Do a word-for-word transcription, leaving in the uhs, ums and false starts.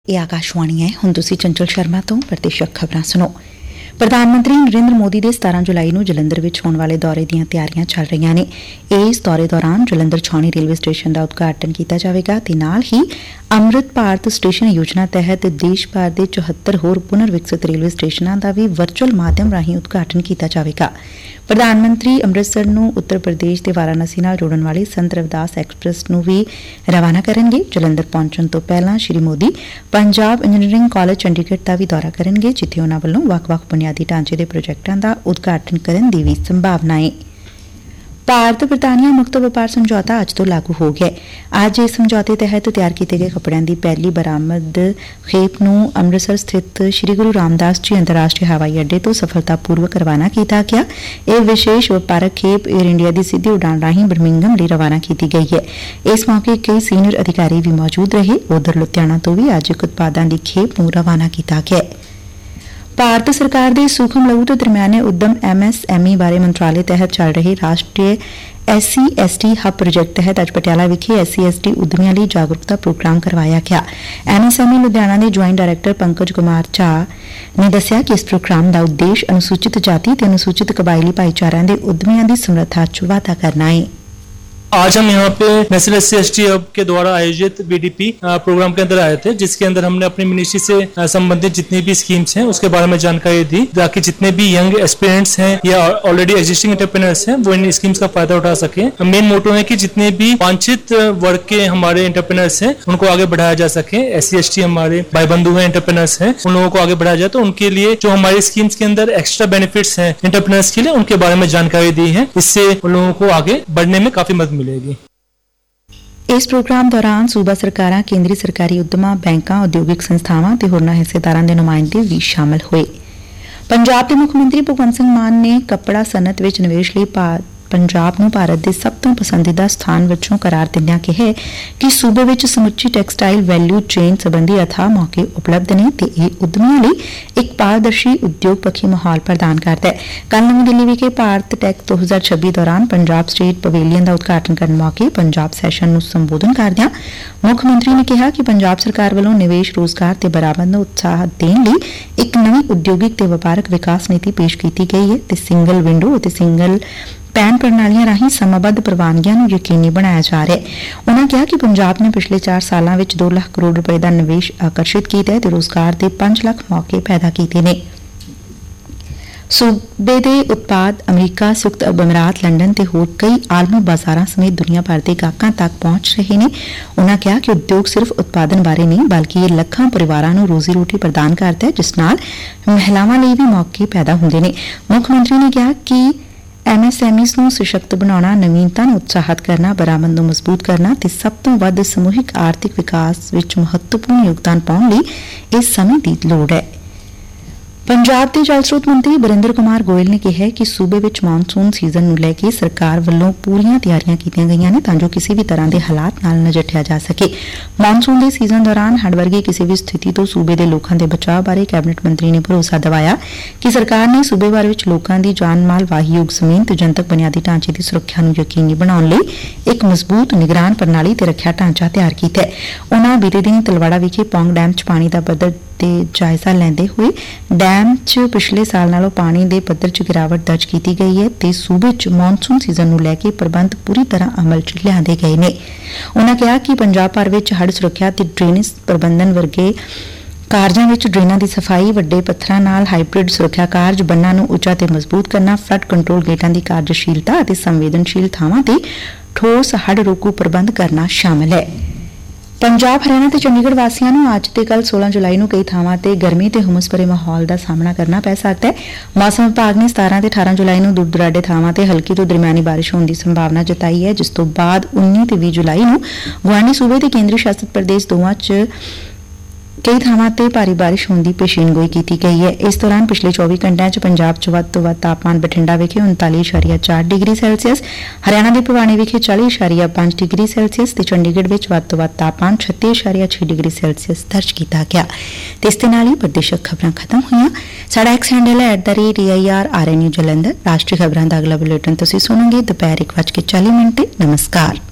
ਇਹ ਆਕਾਸ਼ਵਾਣੀ ਹੈ। ਹੁਣ ਤੁਸੀਂ ਚੰਚਲ ਸ਼ਰਮਾ ਤੋਂ ਪ੍ਰਤੀਸ਼ਕ ਖਬਰਾਂ ਸੁਣੋ। ਪ੍ਰਧਾਨ ਮੰਤਰੀ ਨਰਿੰਦਰ ਮੋਦੀ ਦੇ ਸਤਾਰਾਂ ਜੁਲਾਈ ਨੂੰ ਜਲੰਧਰ ਵਿੱਚ ਹੋਣ ਵਾਲੇ ਦੌਰੇ ਦੀਆਂ ਤਿਆਰੀਆਂ ਚੱਲ ਰਹੀਆਂ ਨੇ। ਇਸ ਦੌਰੇ ਦੌਰਾਨ ਜਲੰਧਰ ਛਾਉਣੀ ਰੇਲਵੇ ਸਟੇਸ਼ਨ ਦਾ ਉਦਘਾਟਨ ਕੀਤਾ ਜਾਵੇਗਾ ਤੇ ਨਾਲ ਹੀ ਅੰਮ੍ਰਿਤ ਭਾਰਤ ਸਟੇਸ਼ਨ ਯੋਜਨਾ ਤਹਿਤ ਦੇਸ਼ ਭਰ ਦੇ ਚੁਹੱਤਰ ਹੋਰ ਪੁਨਰ ਵਿਕਸਿਤ ਰੇਲਵੇ ਸਟੇਸ਼ਨਾਂ ਦਾ ਵੀ ਵਰਚੁਅਲ ਮਾਧਿਅਮ ਰਾਹੀਂ ਉਦਘਾਟਨ ਕੀਤਾ ਜਾਵੇਗਾ। ਪ੍ਰਧਾਨ ਮੰਤਰੀ ਅੰਮ੍ਰਿਤਸਰ ਨੂੰ ਉੱਤਰ ਪ੍ਰਦੇਸ਼ ਦੇ ਵਾਰਾਣਸੀ ਨਾਲ ਜੋੜਨ ਵਾਲੀ ਸੰਤ ਰਵਿਦਾਸ ਐਕਸਪ੍ਰੈਸ ਨੂੰ ਵੀ ਰਵਾਨਾ ਕਰਨਗੇ। ਜਲੰਧਰ ਪਹੁੰਚਣ ਤੋਂ ਪਹਿਲਾਂ ਸ੍ਰੀ ਮੋਦੀ ਪੰਜਾਬ ਇੰਜੀਨੀਅਰਿੰਗ ਕਾਲਜ ਚੰਡੀਗੜ੍ਹ ਦਾ ਵੀ ਦੌਰਾ ਕਰਨਗੇ, ਜਿੱਥੇ ਉਨ੍ਹਾਂ ਵੱਲੋਂ ਵੱਖ-ਵੱਖ ਬੁਨਿਆਦੀ ਢਾਂਚੇ ਦੇ ਪ੍ਰੋਜੈਕਟਾਂ ਦਾ ਉਦਘਾਟਨ ਕਰਨ ਦੀ ਵੀ ਸੰਭਾਵਨਾ ਹੈ। ਭਾਰਤ ਬਰਤਾਨੀਆ ਮੁਕਤ ਵਪਾਰ ਸਮਝੌਤਾ ਅੱਜ ਤੋਂ ਲਾਗੂ ਹੋ ਗਿਆ ਹੈ। ਅੱਜ ਇਸ ਸਮਝੌਤੇ ਤਹਿਤ ਤਿਆਰ ਕੀਤੇ ਗਏ ਕੱਪੜਿਆਂ ਦੀ ਪਹਿਲੀ ਬਰਾਮਦ ਖੇਪ ਨੂੰ ਅੰਮ੍ਰਿਤਸਰ ਸਥਿਤ ਸ੍ਰੀ ਗੁਰੂ ਰਾਮਦਾਸ ਜੀ ਅੰਤਰਰਾਸ਼ਟਰੀ ਹਵਾਈ ਅੱਡੇ ਤੋਂ ਸਫਲਤਾਪੂਰਵਕ ਰਵਾਨਾ ਕੀਤਾ ਗਿਆ। ਇਹ ਵਿਸ਼ੇਸ਼ ਵਪਾਰਕ ਖੇਪ ਏਅਰ ਇੰਡੀਆ ਦੀ ਸਿੱਧੀ ਉਡਾਣ ਰਾਹੀਂ ਬਰਮਿੰਘਮ ਲਈ ਰਵਾਨਾ ਕੀਤੀ ਗਈ ਹੈ। ਇਸ ਮੌਕੇ ਕਈ ਸੀਨੀਅਰ ਅਧਿਕਾਰੀ ਵੀ ਮੌਜੂਦ ਰਹੇ। ਉਧਰ ਲੁਧਿਆਣਾ ਤੋਂ ਵੀ ਅੱਜ ਇੱਕ ਉਤਪਾਦਾਂ ਦੀ ਖੇਪ ਨੂੰ ਰਵਾਨਾ ਕੀਤਾ ਗਿਆ। ਭਾਰਤ ਸਰਕਾਰ ਦੇ ਸੂਖਮ ਲਘੂ ਤੇ ਦਰਮਿਆਨੇ ਉਦਮ ਐਮ ਐਸ ਐਮ ਈ ਬਾਰੇ ਮੰਤਰਾਲੇ ਤਹਿਤ ਚੱਲ ਰਹੇ ਰਾਸ਼ਟਰੀ ਐਸ ਸੀ ਐਸ ਟੀ ਹੱਬ ਪ੍ਰੋਜੈਕਟ ਤਹਿਤ ਅੱਜ ਪਟਿਆਲਾ ਵਿਖੇ ਐਸ ਸੀ ਐਸ ਟੀ ਉਦਮੀਆਂ ਲਈ ਜਾਗਰੂਕਤਾ ਪ੍ਰੋਗਰਾਮ ਕਰਵਾਇਆ ਗਿਆ। M S M E Ludhiana ਦੇ ਜੁਆਇੰਟ ਡਾਇਰੈਕਟਰ ਪੰਕਜ ਕੁਮਾਰ ਝਾ ਨੇ ਦੱਸਿਆ ਕਿ ਇਸ ਪ੍ਰੋਗਰਾਮ ਦਾ ਉਦੇਸ਼ ਅਨੁਸੂਚਿਤ ਜਾਤੀ ਤੇ ਅਨੁਸੂਚਿਤ ਕਬਾਇਲੀ ਭਾਈਚਾਰਿਆਂ ਦੇ ਉਦਮੀਆਂ ਦੀ ਸਮਰੱਥਾ ਚ ਵਾਧਾ करना है। आज हम यहाँ पे national S C S T hub के द्वारा आयोजित बी डी पी प्रोग्राम के अंदर आए थे, जिसके अंदर हमने अपनी मिनिस्ट्री से संबंधित जितनी भी स्कीम्स हैं उसके बारे में जानकारी दी, ताकि जितने भी यंग एस्पिरेंट्स हैं या ऑलरेडी एग्जिस्टिंग एंटरप्रेन्योर्स हैं वो इन स्कीम्स का फायदा उठा सके। मेन मोटो है कि जितने भी वांछित वर्ग के हमारे एंटरप्रेन्योर्स हैं उनको आगे बढ़ाया जा सके। एस सी एस टी हमारे भाई बंधु हैं, एंटरप्रेन्योर्स हैं, उन लोगों को आगे बढ़ाया जाए, तो उनके लिए जो हमारी स्कीम्स के अंदर एक्स्ट्रा बेनिफिट्स हैं एंटरप्रेन्योर्स के लिए, उनके बारे में जानकारी दी है। इससे उन लोगों को आगे बढ़ने में काफी मदद मिलेगी। ਇਸ ਪ੍ਰੋਗਰਾਮ ਦੌਰਾਨ ਸੂਬਾ ਸਰਕਾਰਾਂ, ਕੇਂਦਰੀ ਸਰਕਾਰੀ ਉਦਮਾਂ, ਬੈਂਕਾਂ, ਉਦਯੋਗਿਕ ਸੰਸਥਾਵਾਂ ਤੇ ਹੋਰਨਾਂ ਹਿੱਸੇਦਾਰਾਂ ਦੇ ਨੁਮਾਇੰਦੇ ਵੀ ਸ਼ਾਮਲ ਹੋਏ। ਪੰਜਾਬ ਦੇ ਮੁੱਖ ਮੰਤਰੀ ਭਗਵੰਤ ਸਿੰਘ ਮਾਨ ਨੇ ਕੱਪੜਾ ਸਨਅਤ ਵਿੱਚ ਨਿਵੇਸ਼ ਲਈ ਪੰਜਾਬ ਨੂੰ ਭਾਰਤ ਦੇ ਸਭ ਤੋਂ ਪਸੰਦੀਦਾ ਸਥਾਨ ਵਜੋਂ ਕਰਾਰ ਦਿੰਦਿਆਂ ਕਿਹਾ ਕਿ ਸੂਬੇ ਵਿੱਚ ਸਮੁੱਚੀ ਟੈਕਸਟਾਈਲ ਵੈਲਿਊ ਚੇਨ ਸੰਬੰਧੀ ਅਥਾਹ ਮੌਕੇ ਉਪਲਬਧ ਨੇ ਤੇ ਇਹ ਉਦਮੀਆਂ ਲਈ ਇੱਕ ਪਾਰਦਰਸ਼ੀ ਉਦਯੋਗ ਪੱਖੀ ਮਾਹੌਲ ਪ੍ਰਦਾਨ ਕਰਦਾ ਹੈ। ਕੱਲ੍ਹ ਨਵੀਂ ਦਿੱਲੀ ਵਿਖੇ ਭਾਰਤ ਟੈਕ ਦੋ ਹਜ਼ਾਰ ਛੱਬੀ ਦੌਰਾਨ ਪੰਜਾਬ ਸਟੇਟ ਪਵੇਲੀਅਨ ਦਾ ਉਦਘਾਟਨ ਕਰਨ ਮੌਕੇ ਪੰਜਾਬ ਸੈਸ਼ਨ ਨੂੰ ਸੰਬੋਧਨ ਕਰਦਿਆਂ ਮੁੱਖ ਮੰਤਰੀ ਨੇ ਕਿਹਾ ਕਿ ਪੰਜਾਬ ਸਰਕਾਰ ਵੱਲੋਂ ਨਿਵੇਸ਼, ਰੋਜ਼ਗਾਰ ਤੇ ਬਰਾਮਦ ਨੂੰ ਉਤਸ਼ਾਹ ਦੇਣ ਲਈ ਇੱਕ ਨਵੀਂ ਉਦਯੋਗਿਕ ਤੇ ਵਪਾਰਕ ਵਿਕਾਸ ਨੀਤੀ ਪੇਸ਼ ਕੀਤੀ ਗਈ ਹੈ ਤੇ ਸਿੰਗਲ ਵਿੰਡੋ ਅਤੇ ਸਿੰਗਲ ਪੈਨ ਪ੍ਰਣਾਲੀਆਂ ਰਾਹੀਂ ਸਮਾਬੱਧ ਪ੍ਰਵਾਨਗੀਆਂ ਨੂੰ ਯਕੀਨੀ ਬਣਾਇਆ ਜਾ ਰਿਹਾ ਹੈ। ਉਨ੍ਹਾਂ ਕਿਹਾ ਕਿ ਪੰਜਾਬ ਨੇ ਪਿਛਲੇ ਚਾਰ ਸਾਲਾਂ ਵਿੱਚ ਦੋ ਲੱਖ ਕਰੋੜ ਰੁਪਏ ਦਾ ਨਿਵੇਸ਼ ਆਕਰਸ਼ਿਤ ਕੀਤਾ ਹੈ ਤੇ ਰੋਜ਼ਗਾਰ ਦੇ ਪੰਜ ਲੱਖ ਮੌਕੇ ਪੈਦਾ ਕੀਤੇ ਨੇ। ਸੂਬੇ ਦੇ ਉਤਪਾਦ ਅਮਰੀਕਾ, ਸੰਯੁਕਤ ਅਰਬ ਅਮੀਰਾਤ, ਲੰਡਨ ਤੇ ਹੋਰ ਕਈ ਆਲਮੀ ਬਾਜ਼ਾਰਾਂ ਸਮੇਤ ਦੁਨੀਆ ਭਰ ਦੇ ਗਾਹਕਾਂ ਤੱਕ ਪਹੁੰਚ ਰਹੇ ਨੇ। ਉਨ੍ਹਾਂ ਕਿਹਾ ਕਿ ਉਦਯੋਗ ਸਿਰਫ ਉਤਪਾਦਨ ਬਾਰੇ ਨਹੀਂ, ਬਲਕਿ ਇਹ ਲੱਖਾਂ ਪਰਿਵਾਰਾਂ ਨੂੰ ਰੋਜ਼ੀ ਰੋਟੀ ਪ੍ਰਦਾਨ ਕਰਦਾ ਹੈ, ਜਿਸ ਨਾਲ ਮਹਿਲਾਵਾਂ ਲਈ ਵੀ ਮੌਕੇ ਪੈਦਾ ਹੁੰਦੇ ਨੇ। ਮੁੱਖ ਮੰਤਰੀ ਨੇ ਕਿਹਾ ਕਿ ਐਮ ਐਸ ਐਮ ਈਜ਼ ਨੂੰ ਸਸ਼ਕਤ ਬਣਾਉਣਾ, ਨਵੀਨਤਾ ਨੂੰ ਉਤਸ਼ਾਹਿਤ ਕਰਨਾ, ਬਰਾਮਦ ਨੂੰ ਮਜ਼ਬੂਤ ਕਰਨਾ ਤੇ ਸਭ ਤੋਂ ਵੱਧ ਸਮੂਹਿਕ ਆਰਥਿਕ ਵਿਕਾਸ ਵਿੱਚ ਮਹੱਤਵਪੂਰਨ ਯੋਗਦਾਨ ਪਾਉਣ ਲਈ ਇਸ ਸਮੇਂ ਦੀ ਲੋੜ ਹੈ। ਪੰਜਾਬ ਦੇ ਜਲ ਸਰੋਤ ਮੰਤਰੀ ਵਰਿੰਦਰ ਕੁਮਾਰ ਗੋਇਲ ਨੇ ਕਿਹਾ ਕਿ ਸੂਬੇ ਵਿੱਚ ਮਾਨਸੂਨ ਸੀਜ਼ਨ ਨੂੰ ਲੈ ਕੇ ਸਰਕਾਰ ਵੱਲੋਂ ਪੂਰੀਆਂ ਤਿਆਰੀਆਂ ਕੀਤੀਆਂ ਗਈਆਂ ਨੇ ਤਾਂ ਜੋ ਕਿਸੇ ਵੀ ਤਰ੍ਹਾਂ ਦੇ ਹਾਲਾਤ ਨਾਲ ਨਜਿੱਠਿਆ ਜਾ ਸਕੇ। ਮਾਨਸੂਨ ਦੇ ਸੀਜ਼ਨ ਦੌਰਾਨ ਹੜ੍ਹ ਵਰਗੀ ਕਿਸੇ ਵੀ ਸਥਿਤੀ ਤੋਂ ਸੂਬੇ ਦੇ ਲੋਕਾਂ ਦੇ ਬਚਾਅ ਬਾਰੇ ਕੈਬਨਿਟ ਮੰਤਰੀ ਨੇ ਭਰੋਸਾ ਦਿਵਾਇਆ ਕਿ ਸਰਕਾਰ ਨੇ ਸੂਬੇ ਭਰ ਵਿੱਚ ਲੋਕਾਂ ਦੀ ਜਾਨ ਮਾਲ, ਵਾਹੀਯੋਗ ਜ਼ਮੀਨ ਤੇ ਜਨਤਕ ਬੁਨਿਆਦੀ ਢਾਂਚੇ ਦੀ ਸੁਰੱਖਿਆ ਨੂੰ ਯਕੀਨੀ ਬਣਾਉਣ ਲਈ ਇੱਕ ਮਜ਼ਬੂਤ ਨਿਗਰਾਨ ਪ੍ਰਣਾਲੀ ਤੇ ਰੱਖਿਆ ਢਾਂਚਾ ਤਿਆਰ ਕੀਤਾ ਹੈ। ਉਨ੍ਹਾਂ ਬੀਤੇ ਦਿਨ ਤਲਵਾੜਾ ਵਿਖੇ ਪੌਂਗ ਡੈਮ 'ਚ ਪਾਣੀ ਦਾ ਪੱਧਰ ਤੇ ਜਾਇਜ਼ਾ ਲੈਂਦੇ ਹੋਏ ਡੈਮ 'ਚ ਪਿਛਲੇ ਸਾਲ ਨਾਲੋਂ ਪਾਣੀ ਦੇ ਪੱਧਰ 'ਚ ਗਿਰਾਵਟ ਦਰਜ ਕੀਤੀ ਗਈ ਹੈ ਤੇ ਸੂਬੇ 'ਚ ਮੌਨਸੂਨ ਸੀਜ਼ਨ ਨੂੰ ਲੈ ਕੇ ਪ੍ਰਬੰਧ ਪੂਰੀ ਤਰ੍ਹਾਂ ਅਮਲ 'ਚ ਲਿਆਂਦੇ ਗਏ ਨੇ। ਉਨ੍ਹਾਂ ਕਿਹਾ ਕਿ ਪੰਜਾਬ ਭਰ ਵਿੱਚ ਹੜ੍ਹ ਸੁਰੱਖਿਆ ਤੇ ਡਰੇਨੇਜ ਪ੍ਰਬੰਧਨ ਵਰਗੇ ਕਾਰਜਾਂ ਵਿੱਚ ਡਰੇਨਾਂ ਦੀ ਸਫਾਈ, ਵੱਡੇ ਪੱਥਰਾਂ ਨਾਲ ਹਾਈਬ੍ਰਿਡ ਸੁਰੱਖਿਆ ਕਾਰਜ, ਬੰਨਾਂ ਨੂੰ ਉੱਚਾ ਤੇ ਮਜ਼ਬੂਤ ਕਰਨਾ, ਫਲੱਡ ਕੰਟਰੋਲ ਗੇਟਾਂ ਦੀ ਕਾਰਜਸ਼ੀਲਤਾ ਅਤੇ ਸੰਵੇਦਨਸ਼ੀਲ ਥਾਵਾਂ ਤੇ ਠੋਸ ਹੜ੍ਹ ਰੋਕੂ ਪ੍ਰਬੰਧ ਕਰਨਾ ਸ਼ਾਮਲ ਹੈ। ਪੰਜਾਬ, ਹਰਿਆਣਾ ਤੇ ਚੰਡੀਗੜ੍ਹ ਵਾਸੀਆਂ ਨੂੰ ਅੱਜ ਤੇ ਕੱਲ੍ਹ ਸੋਲਾਂ ਜੁਲਾਈ ਨੂੰ ਕਈ ਥਾਵਾਂ ਤੇ ਗਰਮੀ ਤੇ ਹੁਮਸ ਭਰੇ ਮਾਹੌਲ ਦਾ ਸਾਹਮਣਾ ਕਰਨਾ ਪੈ ਸਕਦਾ ਹੈ। ਮੌਸਮ ਵਿਭਾਗ ਨੇ ਸਤਾਰਾਂ ਤੇ ਅਠਾਰਾਂ ਜੁਲਾਈ ਨੂੰ ਦੂਰ ਦੁਰਾਡੇ ਥਾਵਾਂ ਤੇ ਹਲਕੀ ਤੋਂ ਦਰਮਿਆਨੀ ਬਾਰਿਸ਼ ਹੋਣ ਦੀ ਸੰਭਾਵਨਾ ਜਤਾਈ ਹੈ, ਜਿਸ ਤੋਂ ਬਾਅਦ ਉੱਨੀ ਤੇ ਵੀਹ ਜੁਲਾਈ ਨੂੰ ਗੁਆਂਢੀ ਸੂਬੇ ਤੇ ਕੇਂਦਰੀ ਸ਼ਾਸਿਤ ਪ੍ਰਦੇਸ਼ ਦੋਵਾਂ 'ਚ ਕਈ ਥਾਵਾਂ ਤੇ ਭਾਰੀ ਬਾਰਿਸ਼ ਹੋਣ ਦੀ ਪੇਸ਼ੀਨਗੋਈ ਕੀਤੀ ਗਈ ਹੈ। ਇਸ ਦੌਰਾਨ ਪਿਛਲੇ ਚੌਵੀ ਘੰਟਿਆਂ 'ਚ ਪੰਜਾਬ 'ਚ ਵੱਧ ਤੋਂ ਵੱਧ ਤਾਪਮਾਨ ਬਠਿੰਡਾ ਵਿਖੇ ਉਨਤਾਲੀ ਇਸ਼ਾਰੀਆ ਚਾਰ ਡਿਗਰੀ ਸੈਲਸੀਅਸ, ਹਰਿਆਣਾ ਦੇ ਭਿਵਾਨੀ ਵਿਖੇ ਚਾਲੀ ਇਸ਼ਾਰੀਆ ਪੰਜ ਡਿਗਰੀ ਸੈਲਸੀਅਸ ਤੇ ਚੰਡੀਗੜ੍ਹ ਵਿੱਚ ਵੱਧ ਤੋਂ ਵੱਧ ਤਾਪਮਾਨ ਛੱਤੀ ਇਸ਼ਾਰੀਆ ਛੇ ਡਿਗਰੀ ਸੈਲਸੀਅਸ ਦਰਜ ਕੀਤਾ ਗਿਆ। ਤੇ ਇਸ ਦੇ ਨਾਲ ਹੀ ਪ੍ਰਦੇਸ਼ਕ ਖਬਰਾਂ ਖਤਮ ਹੋਈਆਂ। ਸਾਡਾ ਐਕਸ ਹੈਂਡਲ ਹੈ at the rate A I R R N U Jalandhar. ਰਾਸ਼ਟਰੀ ਖਬਰਾਂ ਦਾ ਅਗਲਾ ਬੁਲੇਟਿਨ ਤੁਸੀਂ ਸੁਣੋਗੇ ਦੁਪਹਿਰ ਇੱਕ ਵੱਜ ਕੇ ਚਾਲੀ ਮਿੰਟ ਤੇ। ਨਮਸਕਾਰ।